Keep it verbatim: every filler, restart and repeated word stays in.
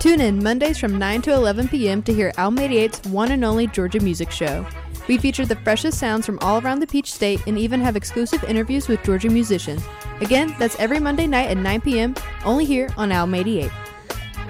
Tune in Mondays from nine to eleven p.m. to hear Alm eighty-eight's one and only Georgia Music Show. We feature the freshest sounds from all around the Peach State and even have exclusive interviews with Georgia musicians. Again, that's every Monday night at nine p.m. only here on Alm eighty-eight.